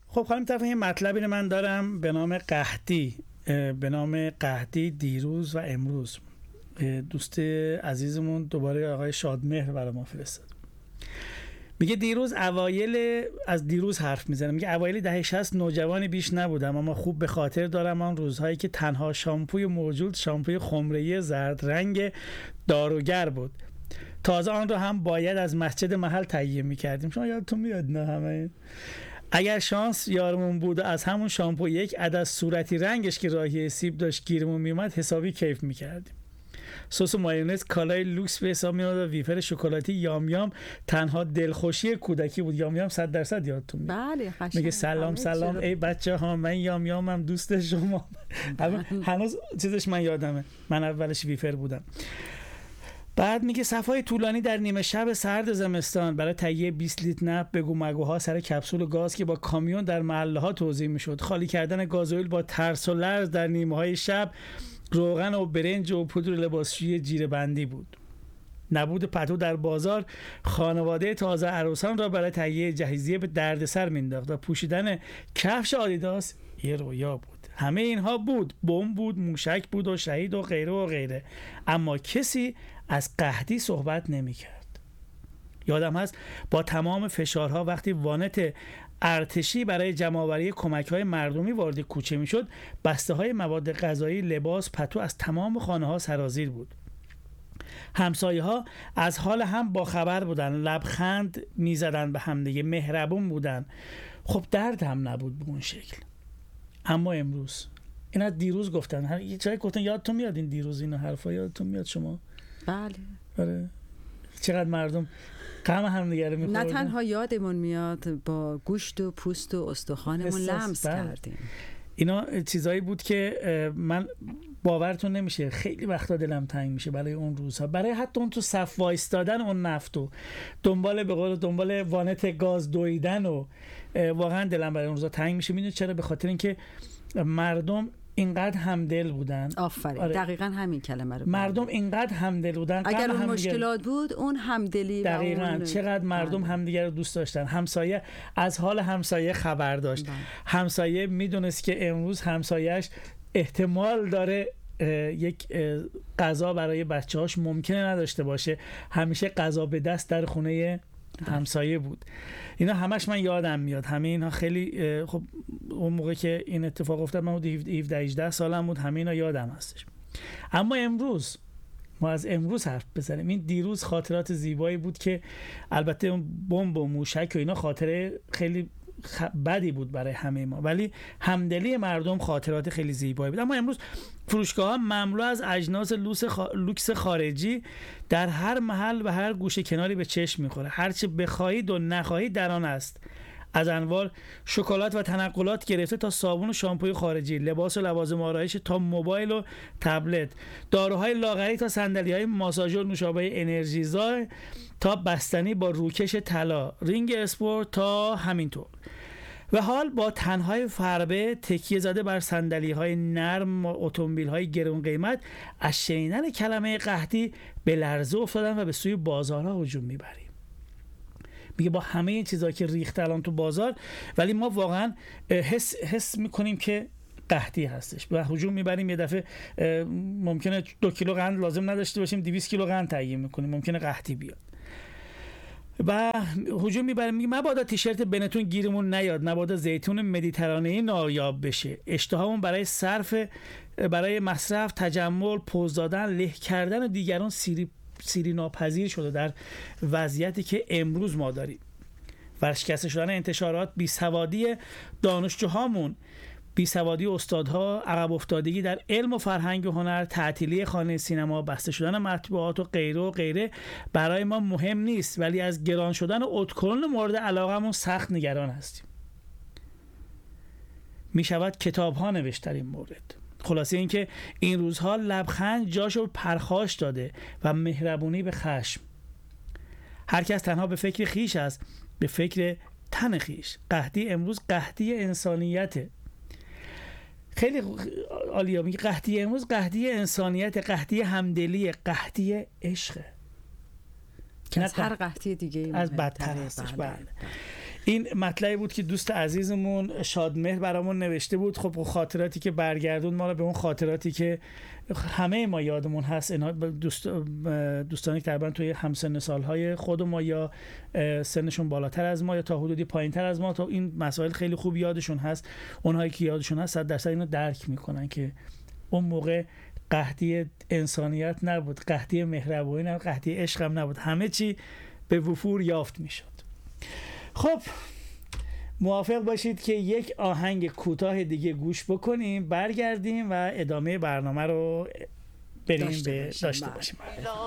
خب خانم طرف یه مطلبی رو من دارم به نام قحطی دیروز و امروز. دوست عزیزمون دوباره آقای شادمهر برای ما فرستاد. میگه از دیروز حرف میزنه. میگه اوایل دهه 60 نوجوانی بیش نبودم، اما خوب به خاطر دارم آن روزهایی که تنها شامپوی موجود شامپوی خمره‌ای زرد رنگ داروگر بود. تازه آن رو هم باید از مسجد محل تهیه میکردیم. شما یادتون میاد نه همه؟ اگر شانس یارمون بود از همون شامپو یک عدد صورتی رنگش که راهی سیب داشت گیرمون میومد حسابی کیف میکردیم. سس و مایونز کالای لوکس به حساب میاد و ویفر شکلاتی یام یام تنها دلخوشی کودکی بود. یام یام 100% یادتون میاد. بله قشنگ. میگه سلام ای بچه ها، من یام یامم دوست شما. هنوز چیزش من یادمه، من اولش ویفر بودم. بعد میگه صفای طولانی در نیمه شب سرد زمستان برای تهیه 20 لیتر نفت بگو مگوها سر کپسول گاز که با کامیون در محله ها توزیع میشد، خالی کردن گازوئیل با ترس و لرز در نیمه های شب، روغن و برنج و پودر لباسشویی جیره بندی بود. نبود پتو در بازار خانواده تازه عروسان را برای تهیه جهیزیه به دردسر مینداخت و پوشیدن کفش آدیداس یه رویا بود. همه اینها بود، بمب بود، موشک بود و شهید و غیره و غیره، اما کسی از قحطی صحبت نمی کرد. یادم هست با تمام فشارها وقتی وانت ارتشی برای جمع‌آوری کمک‌های مردمی وارد کوچه می‌شد، بسته‌های مواد غذایی، لباس، پتو از تمام خانه‌ها سرازیر بود. همسایه‌ها از حال هم باخبر بودن، لبخند می‌زدن به هم دیگه، مهربون بودن. خب درد هم نبود به اون شکل. اما امروز اینا دیروز گفتن، یه جایی گفتن یادتون میاد این دیروز اینا حرفا یادتون میاد شما؟ بله. آره. چقدر مردم غم هم دیگه رو می‌خوردن. نه تنها یادمون میاد، با گوشت و پوست و استخوانمون لمس کردیم. اینا چیزایی بود که من باورتون نمیشه خیلی وقتا دلم تنگ میشه برای اون روزها، برای حتی اون تو صف وایستادن اون نفت و دنبال وانت گاز دویدن و واقعا دلم برای اون روزها تنگ میشه. میدونید چرا؟ به خاطر اینکه مردم اینقدر همدل بودن. آفرین. آره. دقیقاً همین کلمه رو مردم اینقدر همدل بودن. اگر اون مشکلات بود اون همدلی دقیقاً چقدر مردم همدیگر رو دوست داشتن. همسایه از حال همسایه خبر داشت. همسایه میدونست که امروز همسایه‌اش احتمال داره یک غذا برای بچه‌هاش ممکنه نداشته باشه، همیشه غذا به دست در خونه همسایه بود. اینا همش من یادم میاد. همه اینا خیلی خب اون موقع که این اتفاق افتاد من 17-18 سالم بود، همه اینا یادم هستش. اما امروز ما از امروز حرف بزنیم. این دیروز خاطرات زیبایی بود که البته اون بمب و موشک و اینا خاطره خیلی بدی بود برای همه ما، ولی همدلی مردم خاطرات خیلی زیبایی بود. اما امروز فروشگاه‌ها مملو از اجناس لوکس خارجی در هر محل و هر گوشه کناری به چشم می‌خوره. هر چه بخواهید و نخواهید در آن است. از انواع شکلات و تنقلات گرفته تا صابون و شامپوی خارجی، لباس و لوازم آرایش تا موبایل و تبلت، داروهای لاغری تا صندلی‌های ماساژور، نوشابه انرژیزا تا بستنی با روکش طلا، رینگ اسپورت تا همینطور. و حال با تنهای فربه تکیه زده بر صندلی‌های نرم و اتومبیل‌های گران قیمت، از شنیدن کلمه قحطی به لرزه افتادن و به سوی بازارها هجوم می‌بریم. میگه با همه این چیزایی که ریخته الان تو بازار، ولی ما واقعا حس میکنیم که قحطی هستش و هجوم میبریم. یه دفعه ممکنه 2 کیلو قند لازم نداشته باشیم، 200 کیلو قند تهیه میکنیم، ممکنه قحطی بیاد و هجوم میبریم. میگه مبادا تیشرت بنتون گیرمون نیاد، مبادا زیتون مدیترانه‌ای نایاب بشه. اشتهامون برای مصرف، تجمل، پوز دادن، له کردن و دیگران سیری ناپذیر شده در وضعیتی که امروز ما داریم. ورشکسته شدن انتشارات، بیسوادی دانشجوهامون، بیسوادی استادها، عقب افتادگی در علم و فرهنگ و هنر، تعطیلی خانه سینما، بسته شدن مطبوعات و غیره و غیره برای ما مهم نیست، ولی از گران شدن اتکلون مورد علاقمون سخت نگران هستیم. می شود کتاب ها نوشت در این مورد. خلاصه این که این روزها لبخند جاشو پرخاش داده و مهربونی به خشم. هر کس تنها به فکر خیش است، به فکر تن خیش. قحطی امروز قحطی انسانیته. خیلی عالیه. میگه قحطی امروز قحطی انسانیت، قحطی همدلی، قحطی عشق. که از هر قحطی دیگه از بدتر هستش. بله. این مطلبی بود که دوست عزیزمون شادمهر برامون نوشته بود. خب خاطراتی که برگردون ما رو به اون خاطراتی که همه ما یادمون هست، اینا دوستانی که تقریبا توی همسن سالهای خود ما یا سنشون بالاتر از ما یا تا حدودی پایینتر از ما، تا این مسائل خیلی خوب یادشون هست. اونهایی که یادشون هست 100% اینو درک میکنن که اون موقع قحطی انسانیت نبود، قحطی مهربانی نبود، قحطی عشق هم نبود، همه چی به وفور یافت میشد. خب موافق باشید که یک آهنگ کوتاه دیگه گوش بکنیم، برگردیم و ادامه برنامه رو بریم داشته باشیم.